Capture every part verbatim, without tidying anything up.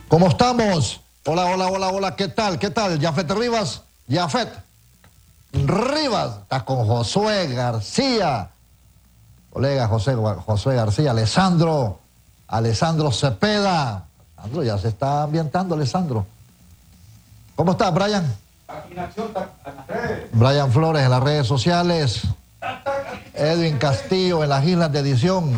¿Cómo estamos? Hola, hola, hola, hola, ¿qué tal? ¿Qué tal? Yafet Rivas, Yafet Rivas, estás con Josué García, colega José, Josué García, Alessandro, Alessandro Cepeda. Alessandro, ya se está ambientando, Alessandro. ¿Cómo estás, Brian? Aquí en acción, en las redes. Brian Flores en las redes sociales. Edwin Castillo en las islas de edición.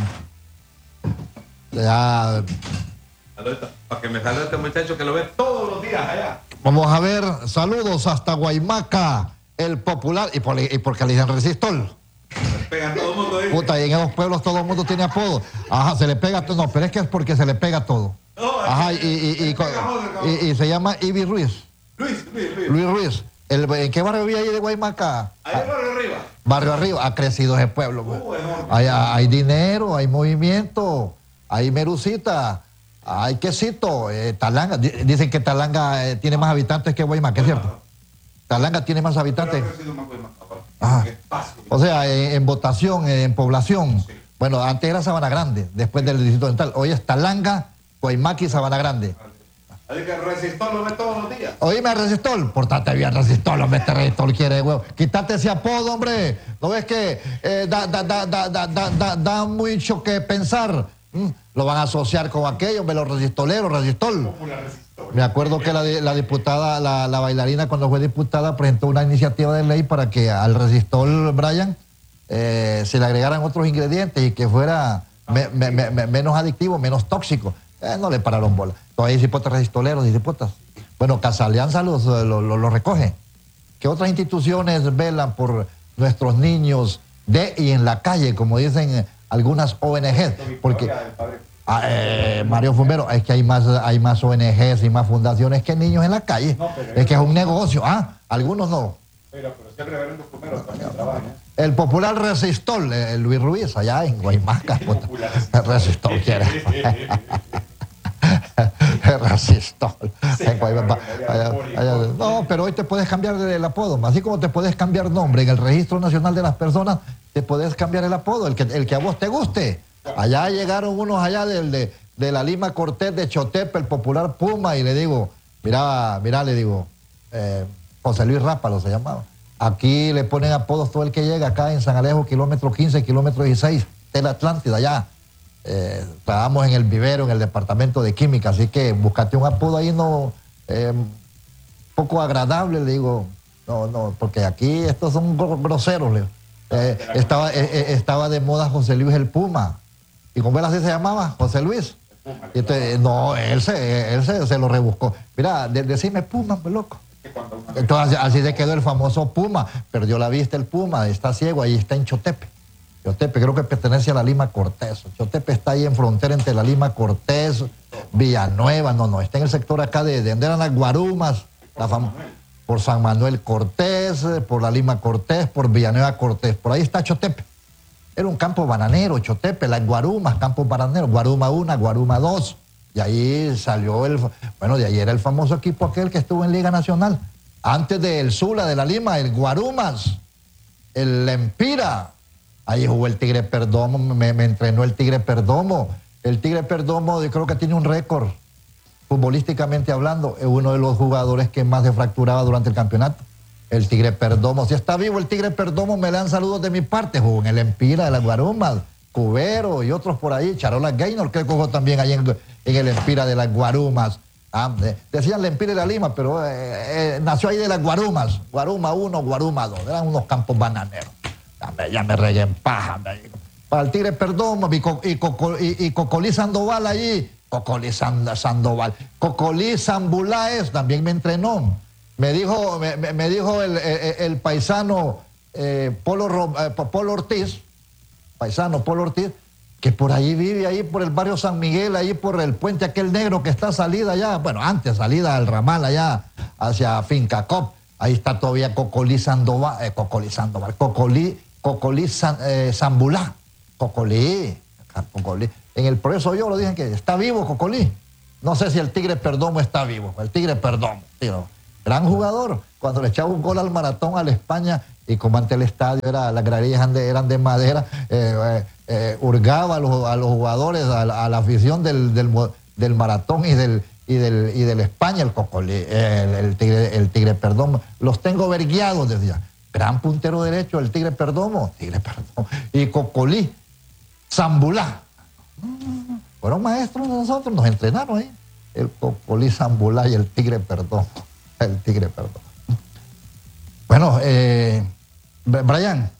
Ya. Para que me salude este muchacho que lo ve todos los días allá. Vamos a ver, saludos hasta Guaymaca, el popular, y, por, y porque le dicen resistol. Se pega a todo el mundo ahí. Puta, y en esos pueblos todo el mundo tiene apodo. Ajá, se le pega todo, no, pero es que es porque se le pega todo. No, Ajá, y, y, y, y, y, y se llama Ibi Ruiz. Luis, Luis, Luis. Luis Ruiz. El, ¿En qué barrio vivía ahí de Guaymaca? Ahí barrio arriba. Barrio arriba, ha crecido ese pueblo. Uh, hay, hay dinero, hay movimiento, hay merucita. Hay quesito, eh, Talanga, dicen que Talanga eh, tiene más habitantes que Guaymaca, ¿es cierto? Talanga tiene más habitantes. Ajá. O sea, en, en votación, en población. Sí. Bueno, antes era Sabana Grande, después del Distrito Oriental. Hoy es Talanga, Guaymaca y Sabana Grande. Así que el resistol lo ve todos los días. Oíme, resistol, portate bien, resistol, hombre, este resistol quiere, huevo. Quítate ese apodo, hombre. ¿No ves que eh, da, da, da, da, da, da, da, da mucho que pensar? ¿Mm? Lo van a asociar con aquello, hombre, los resistoleros, resistol. Me acuerdo que la, la diputada, la, la bailarina, cuando fue diputada, presentó una iniciativa de ley para que al resistol, Brian, eh, se le agregaran otros ingredientes y que fuera me, me, me, menos adictivo, menos tóxico. Eh, no le pararon bola. Todavía hay hipotas resistoleros y hipotas. Bueno, Casa Alianza los, los, los, los recoge. ¿Qué otras instituciones velan por nuestros niños de y en la calle, como dicen algunas O N Ges? Porque ah, eh, Mario Fumero, es que hay más, hay más O N Ges y más fundaciones que niños en la calle. No, es que es un negocio. Ah, algunos no. Pero, pero es que el reverendo Fumero también trabaja. El popular resistol, eh, Luis Ruiz, allá en Guaymaca. El resistol quiere. Resistol. Sí, allá, allá. No, pero hoy te puedes cambiar el apodo, así como te puedes cambiar nombre en el Registro Nacional de las Personas, te puedes cambiar el apodo, el que, el que a vos te guste. Allá llegaron unos allá de, de, de la Lima Cortés de Chotepe, el popular Puma, y le digo, mira, mira, le digo, eh, José Luis Rápalo se llamaba. Aquí le ponen apodos todo el que llega acá en San Alejo, kilómetro quince, kilómetro dieciséis, de la Atlántida, allá. Eh, trabajamos en el vivero, en el departamento de química, así que búscate un apodo ahí no eh, poco agradable, le digo, no, no, porque aquí estos son groseros, le digo. Eh, estaba, eh, estaba de moda José Luis el Puma, y como él así se llamaba, José Luis. Y entonces, no, él se, él se, se lo rebuscó. Mira, de, decime Puma, pues loco. Entonces así se quedó el famoso Puma, perdió la vista el Puma, está ciego, ahí está en Chotepe. Chotepe creo que pertenece a la Lima Cortés. Chotepe está ahí en frontera entre la Lima Cortés, Villanueva, no, no, está en el sector acá de, de donde eran las Guarumas, la fam por San Manuel Cortés, por la Lima Cortés, por Villanueva Cortés, por ahí está Chotepe. Era un campo bananero, Chotepe, las Guarumas, campos bananeros, Guaruma uno, Guaruma dos, y ahí salió el, bueno, de ahí era el famoso equipo aquel que estuvo en Liga Nacional, antes del Sula de la Lima, el Guarumas, el Empira. Ahí jugó el Tigre Perdomo, me, me entrenó el Tigre Perdomo. El Tigre Perdomo, yo creo que tiene un récord, futbolísticamente hablando, es uno de los jugadores que más se fracturaba durante el campeonato. El Tigre Perdomo, si está vivo el Tigre Perdomo, me le dan saludos de mi parte. Jugó en el Empira de las Guarumas, Cubero y otros por ahí. Charola Gaynor, que jugó también ahí en, en el Empira de las Guarumas. Ah, eh, decían el Empira de la Lima, pero eh, eh, nació ahí de las Guarumas. Guaruma uno, Guaruma dos, eran unos campos bananeros. Ya me, ya me regué en paja. Me, para el Tigre Perdomo y, y, y, y Cocolí Sandoval allí. Cocolí Sandoval. Cocolí Zambuláez también me entrenó. Me dijo, me, me dijo el, el, el paisano eh, Polo, eh, Polo Ortiz, paisano Polo Ortiz, que por ahí vive, ahí por el barrio San Miguel, ahí por el puente aquel negro que está salida allá, bueno, antes salida al ramal allá hacia Finca Cop. Ahí está todavía Cocolí Sandoval, eh, Cocolí Sandoval, Cocolí, Cocolí San, eh, Zambulá, Cocolí, Cocolí. En el Progreso yo lo dicen que está vivo Cocolí. No sé si el Tigre Perdomo está vivo, el Tigre Perdomo, tío. Gran jugador. Cuando le echaba un gol al Maratón a la España y como ante el estadio era, las graderías eran de, eran de madera, eh, eh, eh, hurgaba a los, a los jugadores, a, a la afición del, del, del Maratón y del, y del, y del España, el Cocolí, el, el, tigre, el Tigre Perdomo. Los tengo verguiados, decía. Gran puntero derecho, el Tigre Perdomo, Tigre Perdomo. Y Cocolí, Zambulá. Fueron maestros de nosotros, nos entrenaron ahí. El Cocolí, Zambulá y el Tigre Perdomo. El Tigre Perdomo. Bueno, eh, Brian,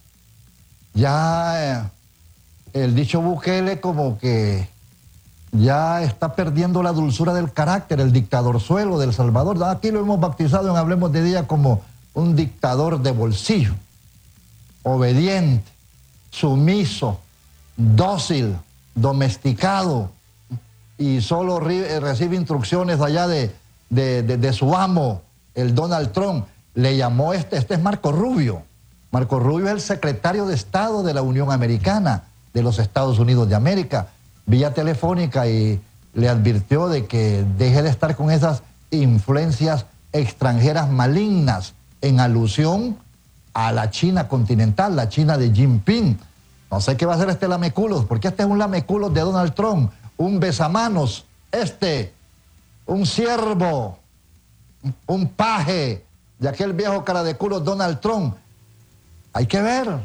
ya eh, el dicho Bukele como que ya está perdiendo la dulzura del carácter, el dictadorzuelo del Salvador. Aquí lo hemos bautizado en Hablemos de Día como un dictador de bolsillo, obediente, sumiso, dócil, domesticado, y solo recibe instrucciones allá de, de, de, de su amo, el Donald Trump. Le llamó este, este es Marco Rubio. Marco Rubio es el secretario de Estado de la Unión Americana, de los Estados Unidos de América, vía telefónica, y le advirtió de que deje de estar con esas influencias extranjeras malignas en alusión a la China continental, la China de Jinping. No sé qué va a hacer este lameculos, porque este es un lameculos de Donald Trump, un besamanos, este, un siervo, un paje de aquel viejo cara de culo Donald Trump. Hay que ver.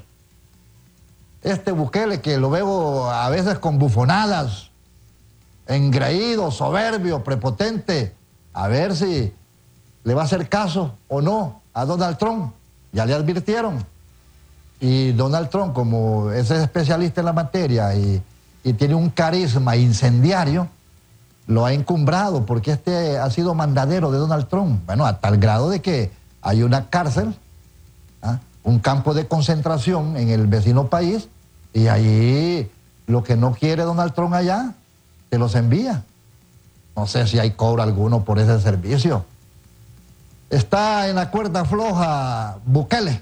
Este Bukele, que lo veo a veces con bufonadas, engreído, soberbio, prepotente, a ver si le va a hacer caso o no a Donald Trump. Ya le advirtieron. Y Donald Trump, como es especialista en la materia y, y tiene un carisma incendiario, lo ha encumbrado, porque este ha sido mandadero de Donald Trump. Bueno, a tal grado de que hay una cárcel, ¿ah? un campo de concentración en el vecino país, y ahí lo que no quiere Donald Trump allá, se los envía. No sé si hay cobro alguno por ese servicio. Está en la cuerda floja Bukele.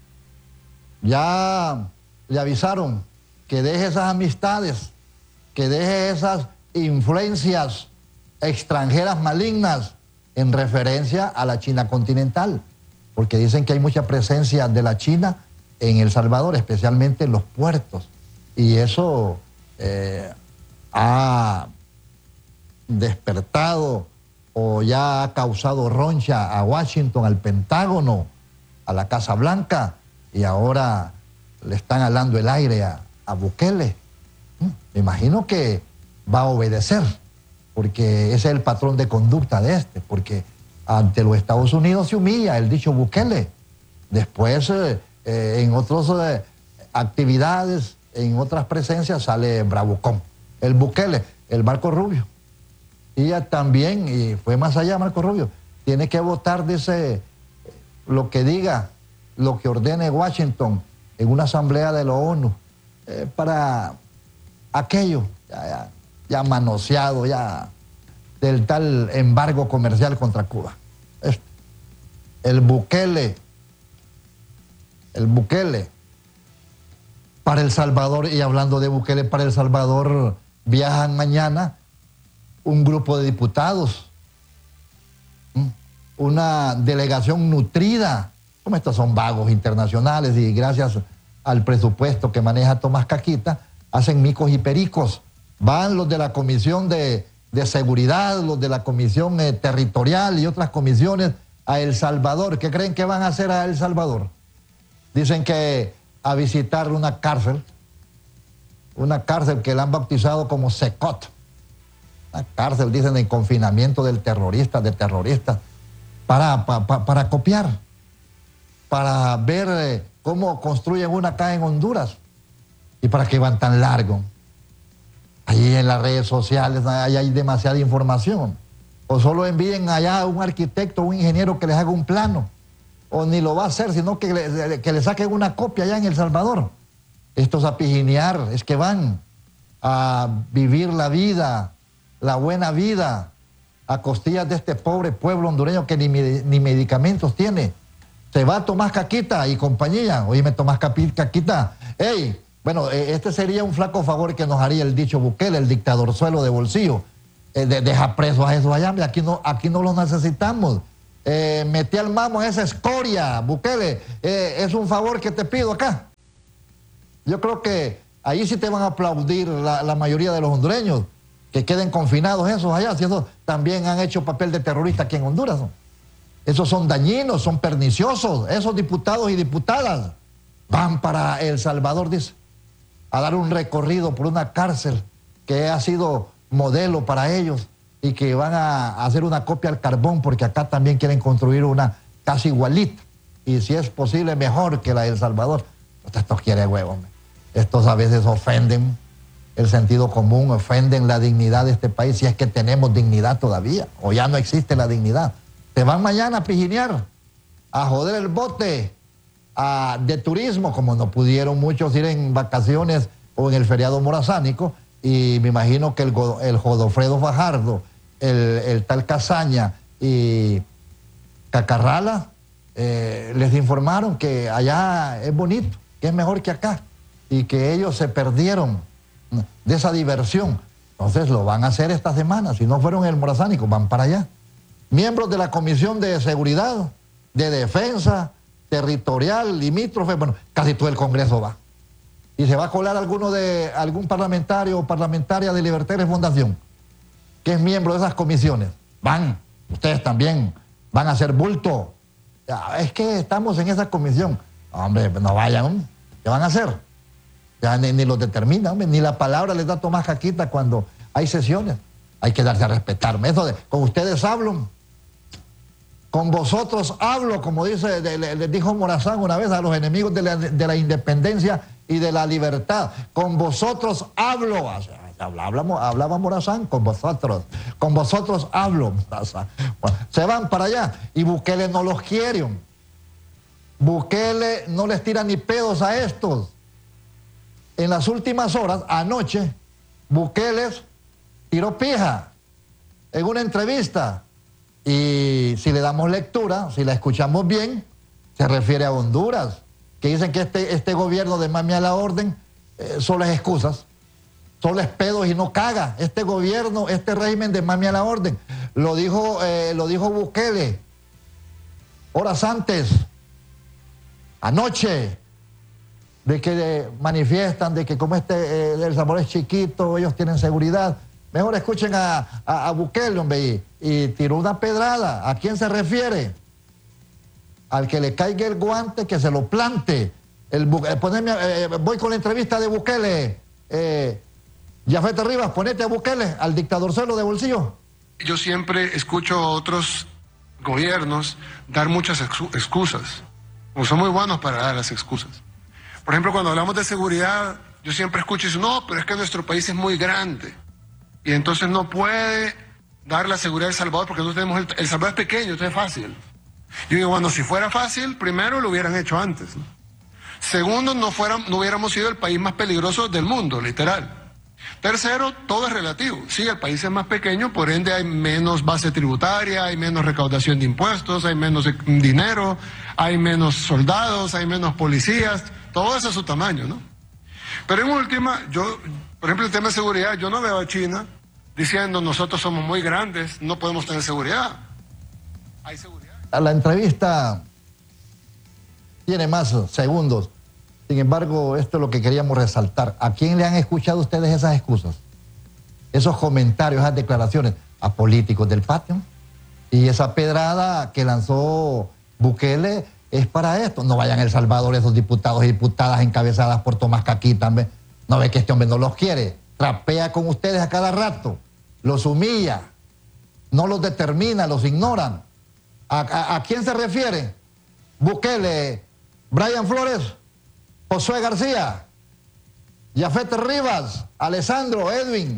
Ya le avisaron que deje esas amistades, que deje esas influencias extranjeras malignas en referencia a la China continental, porque dicen que hay mucha presencia de la China en El Salvador, especialmente en los puertos, y eso eh, ha despertado o ya ha causado roncha a Washington, al Pentágono, a la Casa Blanca, y ahora le están alando el aire a, a Bukele. Me imagino que va a obedecer, porque ese es el patrón de conducta de este, porque ante los Estados Unidos se humilla el dicho Bukele. Después, eh, eh, en otras eh, actividades, en otras presencias, sale bravucón. El Bukele, el Marco Rubio. Y ya también, y fue más allá Marco Rubio, tiene que votar, dice, lo que diga, lo que ordene Washington en una asamblea de la ONU, eh, para aquello, ya, ya, ya manoseado, ya del tal embargo comercial contra Cuba. Este, el Bukele, el Bukele, para El Salvador, y hablando de Bukele, para El Salvador viajan mañana un grupo de diputados, una delegación nutrida, como estos son vagos internacionales, y gracias al presupuesto que maneja Tomás Caquita, hacen micos y pericos. Van los de la Comisión de, de Seguridad, los de la Comisión eh, Territorial y otras comisiones a El Salvador. ¿Qué creen que van a hacer a El Salvador? Dicen que a visitar una cárcel, una cárcel que la han bautizado como Secot. Una cárcel, dicen, en confinamiento del terrorista, de terroristas, para, para, para copiar, para ver eh, cómo construyen una acá en Honduras. ¿Y para qué van tan largo? Ahí en las redes sociales ahí hay demasiada información. O solo envíen allá a un arquitecto, un ingeniero que les haga un plano. O ni lo va a hacer, sino que le, que le saquen una copia allá en El Salvador. Estos a pijinear, es que van a vivir la vida, la buena vida, a costillas de este pobre pueblo hondureño que ni, ni medicamentos tiene. Se va Tomás Caquita y compañía. Oíme, Tomás Caquita, hey, bueno, este sería un flaco favor que nos haría el dicho Bukele, el dictadorzuelo de bolsillo. Eh, de, deja presos a esos allá, aquí no, aquí no los necesitamos. Eh, metí al mamo esa escoria, Bukele, eh, es un favor que te pido acá. Yo creo que ahí sí te van a aplaudir la, la mayoría de los hondureños, que queden confinados esos allá, si esos también han hecho papel de terrorista aquí en Honduras, ¿no? Esos son dañinos, son perniciosos, esos diputados y diputadas van para El Salvador, dice, a dar un recorrido por una cárcel que ha sido modelo para ellos y que van a hacer una copia al carbón porque acá también quieren construir una casi igualita y si es posible mejor que la de El Salvador. Estos quieren huevos, estos a veces ofenden el sentido común, ofenden la dignidad de este país, si es que tenemos dignidad todavía o ya no existe la dignidad. Te van mañana a pijinear, a joder el bote a, de turismo, como no pudieron muchos ir en vacaciones o en el feriado morazánico, y me imagino que el, el Godofredo Fajardo, el, el tal Casaña y Cacarrala eh, les informaron que allá es bonito, que es mejor que acá, y que ellos se perdieron de esa diversión. Entonces lo van a hacer esta semana, si no fueron el morazánico, van para allá. Miembros de la Comisión de Seguridad, de Defensa, Territorial, Limítrofe, bueno, casi todo el Congreso va. Y se va a colar alguno de, algún parlamentario o parlamentaria de Libertades Fundación, que es miembro de esas comisiones. Van, ustedes también van a hacer bulto. Ya, es que estamos en esa comisión. Hombre, no vayan, ¿qué van a hacer? Ya ni, ni los determina, hombre, ni la palabra les da Tomás Caquita cuando hay sesiones. Hay que darse a respetar. Eso de, con ustedes hablo. Con vosotros hablo, como dice, le, le dijo Morazán una vez a los enemigos de la, de la independencia y de la libertad. Con vosotros hablo. Hablaba, hablaba Morazán, con vosotros. Con vosotros hablo, Morazán. Bueno, se van para allá y Bukele no los quiere. Bukele no les tira ni pedos a estos. En las últimas horas, anoche, Bukele tiró pija en una entrevista. Y si le damos lectura, si la escuchamos bien, se refiere a Honduras, que dicen que este, este gobierno de mami a la orden eh, solo es excusas, solo es pedos y no caga. Este gobierno, este régimen de mami a la orden, lo dijo, eh, lo dijo Bukele horas antes, anoche, de que eh, manifiestan de que como este eh, El Salvador es chiquito, ellos tienen seguridad. Mejor escuchen a, a, a Bukele, hombre, y, y tiró una pedrada. ¿A quién se refiere? Al que le caiga el guante, que se lo plante. El, eh, poneme, eh, voy con la entrevista de Bukele. Eh, Jafet Rivas, ponete a Bukele, al dictadorcelo de bolsillo. Yo siempre escucho a otros gobiernos dar muchas excusas. Pues son muy buenos para dar las excusas. Por ejemplo, cuando hablamos de seguridad, yo siempre escucho y digo, no, pero es que nuestro país es muy grande. Y entonces no puede dar la seguridad a El Salvador porque nosotros tenemos el, el Salvador es pequeño, entonces es fácil. Yo digo, bueno, si fuera fácil, primero lo hubieran hecho antes, ¿no? Segundo, no, fuera, no hubiéramos sido el país más peligroso del mundo, literal. Tercero, todo es relativo. Sí, el país es más pequeño, por ende hay menos base tributaria, hay menos recaudación de impuestos, hay menos dinero, hay menos soldados, hay menos policías, todo eso es su tamaño, ¿no? Pero en última, yo... Por ejemplo, el tema de seguridad, yo no veo a China diciendo nosotros somos muy grandes, no podemos tener seguridad. Hay seguridad. La entrevista tiene más segundos. Sin embargo, esto es lo que queríamos resaltar. ¿A quién le han escuchado ustedes esas excusas? Esos comentarios, esas declaraciones a políticos del patio. Y esa pedrada que lanzó Bukele es para esto. No vayan a El Salvador esos diputados y diputadas encabezadas por Tomás Caquita, ¿ves? No ve que este hombre no los quiere, trapea con ustedes a cada rato, los humilla, no los determina, los ignoran. ¿A, a, a quién se refiere? Bukele, Brian Flores, Josué García, Jafet Rivas, Alessandro, Edwin,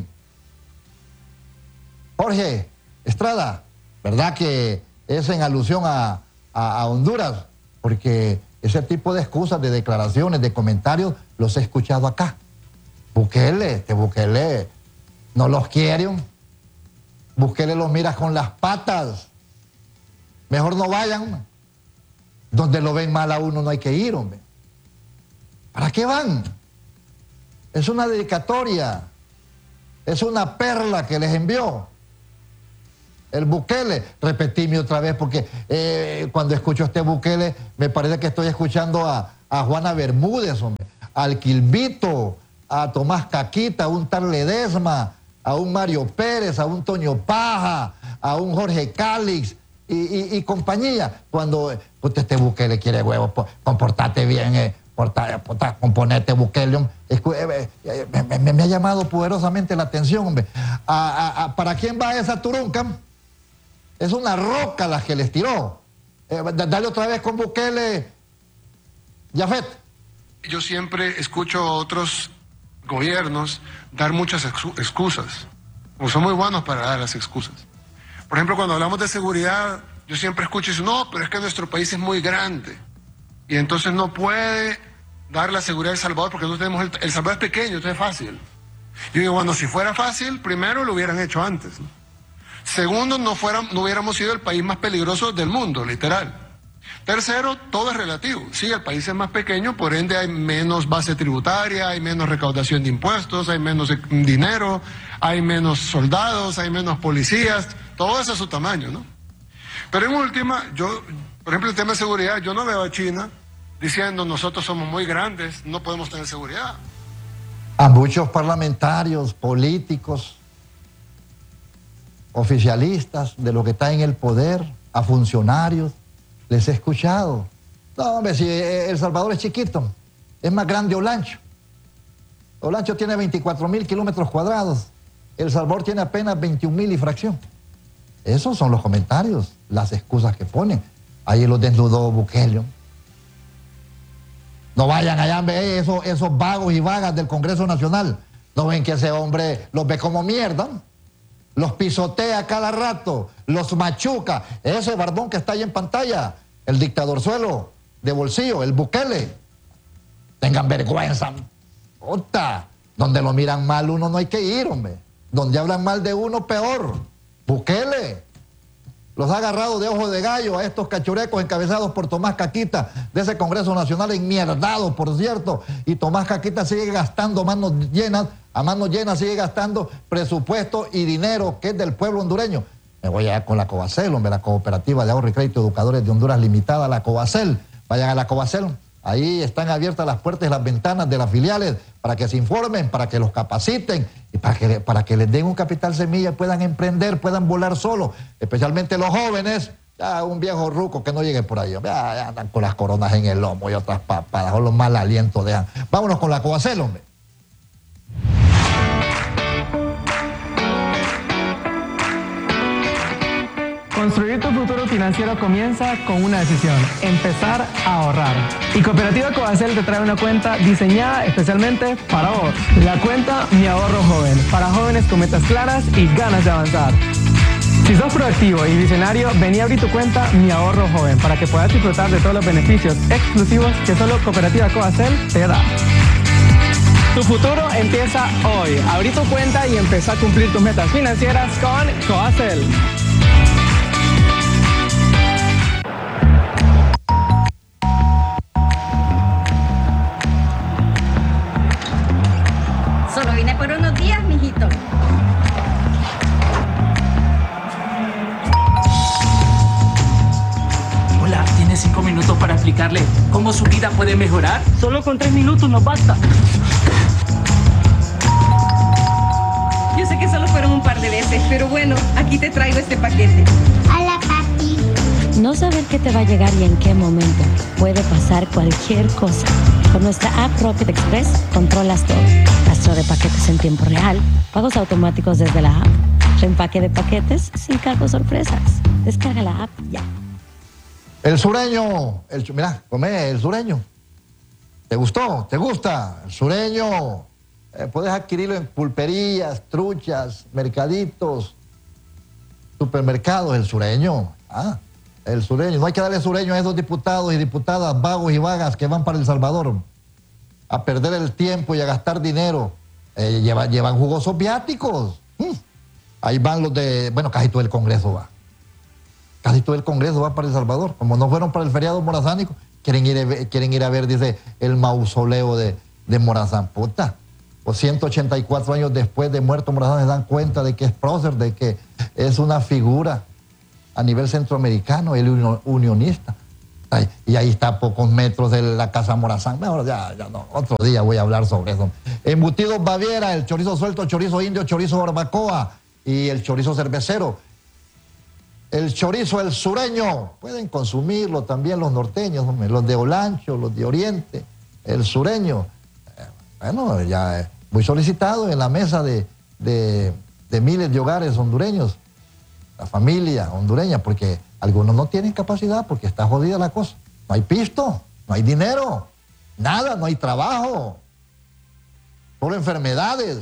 Jorge Estrada. ¿Verdad que es en alusión a, a, a Honduras? Porque ese tipo de excusas, de declaraciones, de comentarios, los he escuchado acá. Bukele, este Bukele no los quiere. Bukele los mira con las patas. Mejor no vayan. Donde lo ven mal a uno no hay que ir, hombre. ¿Para qué van? Es una dedicatoria. Es una perla que les envió el Bukele. Repetíme otra vez porque eh, cuando escucho este Bukele me parece que estoy escuchando a, a Juana Bermúdez, hombre, al Quilvito, a Tomás Caquita, a un tal Ledesma, a un Mario Pérez, a un Toño Paja, a un Jorge Cálix y, y, y compañía. Cuando usted este Bukele quiere huevos, comportate bien, eh, porta, porta, componete Bukele. Eh, eh, me, me, me ha llamado poderosamente la atención, hombre. A, a, a, ¿Para quién va esa turunca? Es una roca la que les tiró. Eh, dale otra vez con Bukele, Jafet. Yo siempre escucho a otros gobiernos dar muchas excusas. Pues son muy buenos para dar las excusas. Por ejemplo, cuando hablamos de seguridad, yo siempre escucho y digo, no, pero es que nuestro país es muy grande. Y entonces no puede dar la seguridad de El Salvador porque no tenemos... El, el Salvador es pequeño, entonces es fácil. Yo digo, bueno, si fuera fácil, primero lo hubieran hecho antes, ¿no? Segundo, no, fuera, no hubiéramos sido el país más peligroso del mundo, literal. Tercero, todo es relativo. Sí, el país es más pequeño, por ende hay menos base tributaria, hay menos recaudación de impuestos, hay menos dinero, hay menos soldados, hay menos policías, todo eso es su tamaño, ¿no? Pero en última, yo, por ejemplo, el tema de seguridad, yo no veo a China diciendo nosotros somos muy grandes, no podemos tener seguridad. A muchos parlamentarios, políticos, oficialistas de lo que está en el poder, a funcionarios, les he escuchado. No, hombre, si El Salvador es chiquito, es más grande Olancho. Olancho tiene veinticuatro mil kilómetros cuadrados, El Salvador tiene apenas veintiún mil y fracción. Esos son los comentarios, las excusas que ponen. Ahí los desnudó Bukele. No vayan allá, ve esos, esos vagos y vagas del Congreso Nacional. No ven que ese hombre los ve como mierda. Los pisotea cada rato, los machuca. Ese barbón que está ahí en pantalla, el dictadorzuelo de bolsillo, el Bukele. Tengan vergüenza. Puta, donde lo miran mal uno no hay que ir, hombre. Donde hablan mal de uno, peor. Bukele. Los ha agarrado de ojo de gallo a estos cachurecos encabezados por Tomás Caquita, de ese Congreso Nacional enmierdado, por cierto. Y Tomás Caquita sigue gastando manos llenas, a manos llenas sigue gastando presupuesto y dinero que es del pueblo hondureño. Me voy a ir con la Covacel, hombre, la Cooperativa de Ahorro y Crédito Educadores de Honduras Limitada, la Covacel. Vayan a la Covacel. Ahí están abiertas las puertas y las ventanas de las filiales para que se informen, para que los capaciten y para que, para que les den un capital semilla y puedan emprender, puedan volar solos, especialmente los jóvenes. Ya un viejo ruco que no llegue por ahí, ya, ya andan con las coronas en el lomo y otras papadas, o los mal alientos dejan. Vámonos con la Covacel, hombre. Construir tu futuro financiero comienza con una decisión: empezar a ahorrar. Y Cooperativa Covacel te trae una cuenta diseñada especialmente para vos. La cuenta Mi Ahorro Joven, para jóvenes con metas claras y ganas de avanzar. Si sos proactivo y visionario, vení a abrir tu cuenta Mi Ahorro Joven para que puedas disfrutar de todos los beneficios exclusivos que solo Cooperativa Covacel te da. Tu futuro empieza hoy. Abrí tu cuenta y empezá a cumplir tus metas financieras con Covacel. Solo vine por unos días, mijito. Hola, ¿tiene cinco minutos para explicarle cómo su vida puede mejorar? Solo con tres minutos nos basta. Yo sé que solo fueron un par de veces, pero bueno, aquí te traigo este paquete. Hola, papi. No saber qué te va a llegar y en qué momento. Puede pasar cualquier cosa. Con nuestra app Rocket Express controlas todo. Rastro de paquetes en tiempo real, pagos automáticos desde la app, reempaque de paquetes sin cargos sorpresas. Descarga la app ya. El sureño, el, mira, come el sureño. ¿Te gustó? ¿Te gusta? El sureño. Eh, puedes adquirirlo en pulperías, truchas, mercaditos, supermercados, el sureño. Ah, el sureño. No hay que darle sureño a esos diputados y diputadas vagos y vagas que van para El Salvador a perder el tiempo y a gastar dinero. Eh, llevan, llevan jugosos viáticos. Mm. Ahí van los de, bueno, casi todo el Congreso va. Casi todo el Congreso va para El Salvador. Como no fueron para el feriado morazánico, quieren ir a ver, quieren ir a ver, dice, el mausoleo de, de Morazán. Puta. O ciento ochenta y cuatro años después de muerto Morazán se dan cuenta de que es prócer, de que es una figura a nivel centroamericano, el unionista. Ay, y ahí está a pocos metros de la Casa Morazán. Mejor ya, ya no, otro día voy a hablar sobre eso. Embutidos Baviera, el chorizo suelto, chorizo indio, chorizo barbacoa y el chorizo cervecero. El chorizo el sureño, pueden consumirlo también los norteños, los de Olancho, los de Oriente, el sureño. Bueno, ya es muy solicitado en la mesa de, de, de miles de hogares hondureños, la familia hondureña, porque algunos no tienen capacidad porque está jodida la cosa. No hay pisto, no hay dinero, nada, no hay trabajo, solo enfermedades.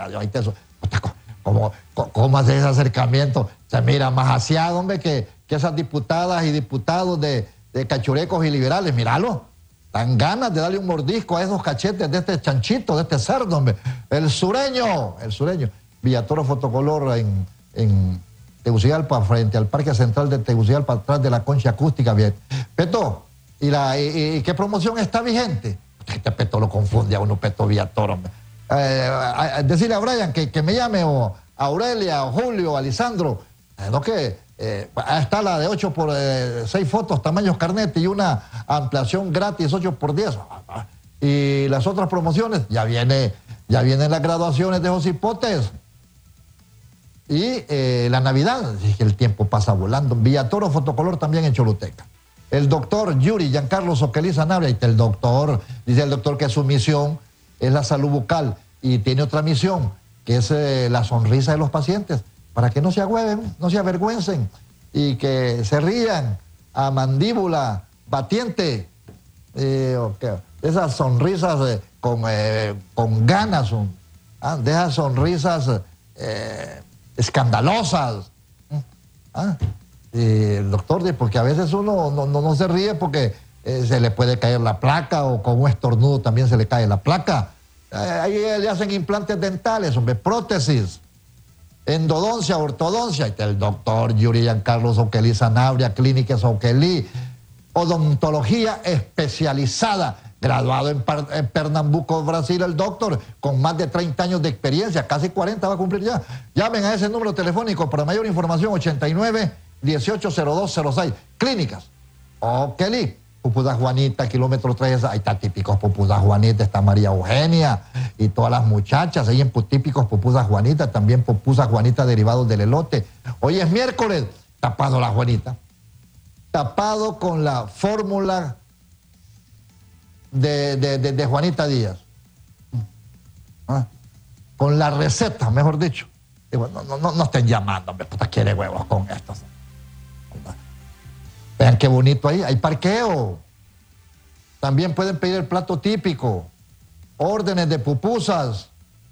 ¿Cómo, cómo hace ese acercamiento? Se mira más aseado, hombre, que, que esas diputadas y diputados de, de cachurecos y liberales. Míralo, dan ganas de darle un mordisco a esos cachetes de este chanchito, de este cerdo, hombre. El sureño, el sureño. Villatoro Fotocolor en... en Tegucigalpa, frente al Parque Central de Tegucigalpa, atrás de la concha acústica. Bien. Peto, ¿y, la, y, y qué promoción está vigente? Este Peto lo confunde a uno, Peto Villatoro. Eh, a, a decirle a Brian que, que me llame, o a Aurelia, o Julio, o a Lisandro. Eh, no que eh, está la de ocho por seis fotos, tamaños carnet, y una ampliación gratis ocho por diez. Y las otras promociones, ya viene, ya vienen las graduaciones de los hipotes. Y eh, la Navidad, el tiempo pasa volando. Villatoro Fotocolor también en Choluteca. El doctor Yuri Giancarlo Soquelí Sanabria, y el doctor, dice el doctor que su misión es la salud bucal y tiene otra misión, que es eh, la sonrisa de los pacientes, para que no se agüeven, no se avergüencen y que se rían a mandíbula batiente. Eh, okay. Esas sonrisas eh, con, eh, con ganas, son, ah, de esas sonrisas... Eh, escandalosas. ¿Ah? Y el doctor dice, porque a veces uno no, no, no se ríe porque eh, se le puede caer la placa, o con un estornudo también se le cae la placa. Eh, ahí le hacen implantes dentales, hombre, prótesis, endodoncia, ortodoncia. Y el doctor Yuri Giancarlo Soquelí Sanabria, Clínica Soquelí, odontología especializada, graduado en, en Pernambuco, Brasil, el doctor, con más de treinta años de experiencia, casi cuarenta va a cumplir ya. Llamen a ese número telefónico para mayor información, ochenta y nueve, dieciocho, cero dos cero seis. Clínicas Soquelí, Pupuda Juanita, kilómetro tres, ahí está típicos Pupuda Juanita, está María Eugenia y todas las muchachas, ahí en típicos Pupuda Juanita, también Pupuda Juanita derivados del elote. Hoy es miércoles, tapado la Juanita, tapado con la fórmula De, de, de, de Juanita Díaz, ¿ah? Con la receta, mejor dicho. Digo, no, no, no estén llamando, me puta quiere huevos con esto. Vean qué bonito ahí, hay parqueo. También pueden pedir el plato típico, órdenes de pupusas,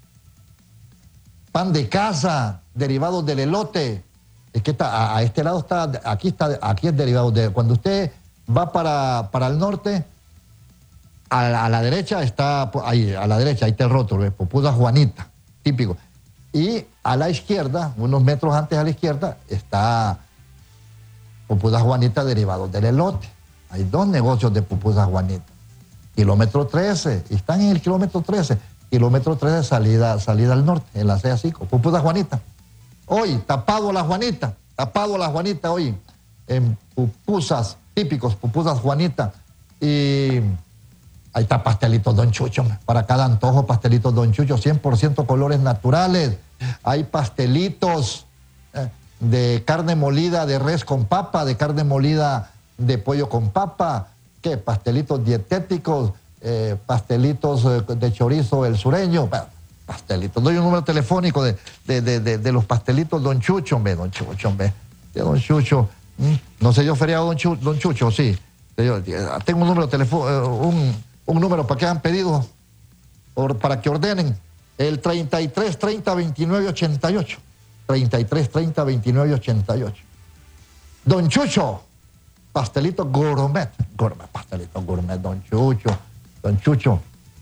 pan de casa, derivados del elote. Es que está, a, a este lado está, aquí está, aquí es derivado de, cuando usted va para, para el norte, A la, a la derecha está, ahí, a la derecha, ahí está el rótulo, ¿ves? Pupuda Juanita, típico. Y a la izquierda, unos metros antes a la izquierda, está Pupuda Juanita derivado del elote. Hay dos negocios de Pupuda Juanita. Kilómetro trece, y están en el kilómetro trece. Kilómetro trece, salida, salida al norte, en la C A cinco. Pupuda Juanita. Hoy, tapado a la Juanita, tapado a la Juanita hoy, en pupusas típicos, Pupusas Juanita. Y... ahí está pastelitos Don Chucho, para cada antojo pastelitos Don Chucho, cien por ciento colores naturales. Hay pastelitos eh, de carne molida de res con papa, de carne molida de pollo con papa, ¿qué? Pastelitos dietéticos, eh, pastelitos eh, de chorizo el sureño, bueno, pastelitos. Doy un número telefónico de, de, de, de, de los pastelitos Don Chucho, hombre, Don Chucho, hombre, de Don Chucho. ¿Mm? No sé yo feriado Don Chucho, Don Chucho, sí. Yo, tengo un número telefónico, eh, un... un número para que hagan pedidos, para que ordenen, el treinta y tres, treinta, veintinueve, ochenta y ocho. treinta y tres, treinta, veintinueve, ochenta y ocho. Don Chucho, pastelito gourmet, gourmet, pastelito gourmet, Don Chucho, Don Chucho.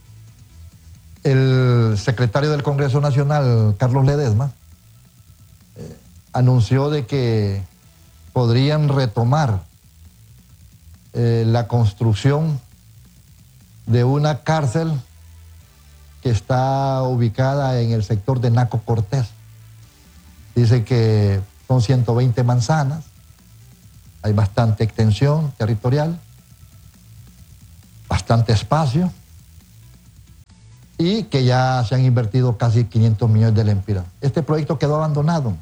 El secretario del Congreso Nacional, Carlos Ledesma, eh, anunció de que podrían retomar eh, la construcción de una cárcel que está ubicada en el sector de Naco Cortés. Dice que son ciento veinte manzanas, hay bastante extensión territorial, bastante espacio y que ya se han invertido casi quinientos millones de lempiras. Este proyecto quedó abandonado.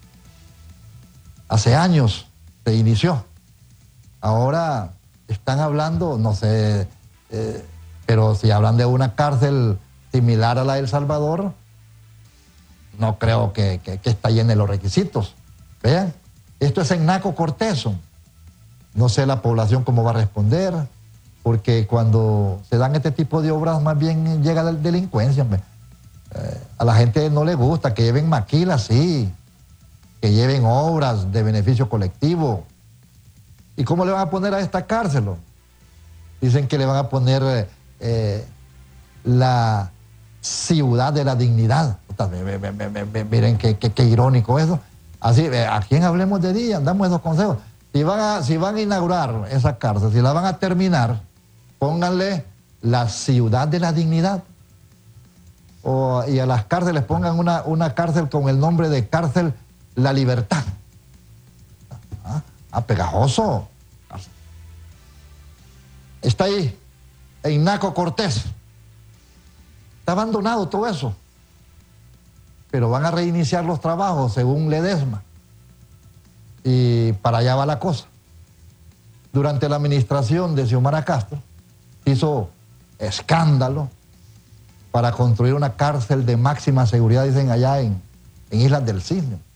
Hace años se inició. Ahora están hablando, no sé, eh, pero si hablan de una cárcel similar a la de El Salvador, no creo que, que, que está llena de los requisitos. Vean, esto es en Naco Cortés. No sé la población cómo va a responder, porque cuando se dan este tipo de obras más bien llega la delincuencia. Eh, a la gente no le gusta que lleven maquilas, sí, que lleven obras de beneficio colectivo. ¿Y cómo le van a poner a esta cárcel? Dicen que le van a poner eh, la ciudad de la dignidad. Miren qué, qué, qué irónico eso. Así, ¿a quién hablemos de día? Damos esos consejos. Si van, a, si van a inaugurar esa cárcel, si la van a terminar, pónganle la ciudad de la dignidad. O, y a las cárceles pongan una, una cárcel con el nombre de cárcel La Libertad. Ah, ah pegajoso. Está ahí, en Naco Cortés. Está abandonado todo eso. Pero van a reiniciar los trabajos según Ledesma. Y para allá va la cosa. Durante la administración de Xiomara Castro hizo escándalo para construir una cárcel de máxima seguridad, dicen allá en, en Islas del Cisne.